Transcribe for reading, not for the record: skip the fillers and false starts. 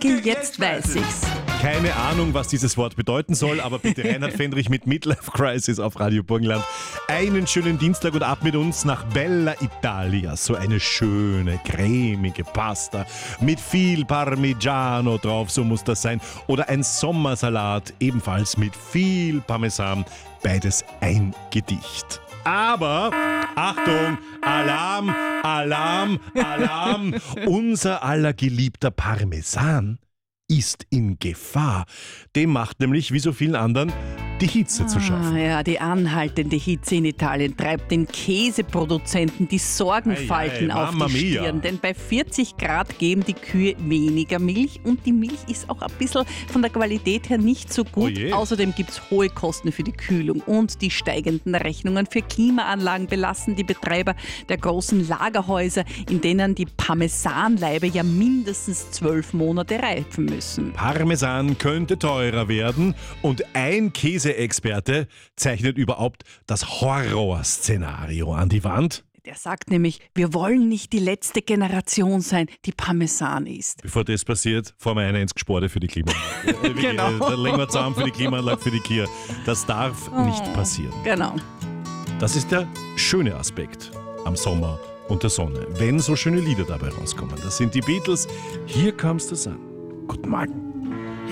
Danke, jetzt weiß ich's. Keine Ahnung, was dieses Wort bedeuten soll, aber bitte Reinhard Fendrich mit Midlife Crisis auf Radio Burgenland. Einen schönen Dienstag und ab mit uns nach Bella Italia. So eine schöne, cremige Pasta mit viel Parmigiano drauf, so muss das sein. Oder ein Sommersalat, ebenfalls mit viel Parmesan. Beides ein Gedicht. Aber, Achtung, Alarm, Alarm, Alarm, unser aller geliebter Parmesan ist in Gefahr. Dem macht nämlich, wie so vielen anderen, die Hitze zu schaffen. Ja, die anhaltende Hitze in Italien treibt den Käseproduzenten die Sorgenfalten auf Mamma die mia. Stirn. Denn bei 40 Grad geben die Kühe weniger Milch und die Milch ist auch ein bisschen von der Qualität her nicht so gut. Oh je. Außerdem gibt es hohe Kosten für die Kühlung und die steigenden Rechnungen für Klimaanlagen belasten die Betreiber der großen Lagerhäuser, in denen die Parmesanleibe ja mindestens 12 Monate reifen müssen. Parmesan könnte teurer werden und ein Käseexperte zeichnet überhaupt das Horrorszenario an die Wand. Der sagt nämlich, wir wollen nicht die letzte Generation sein, die Parmesan isst. Bevor das passiert, fahren wir einer ins Gesporde für die Klimaanlage. Genau. Da legen wir zusammen für die Klimaanlage, für die Kia. Das darf nicht passieren. Genau. Das ist der schöne Aspekt am Sommer und der Sonne, wenn so schöne Lieder dabei rauskommen. Das sind die Beatles. Hier kam's das an. Guten Morgen.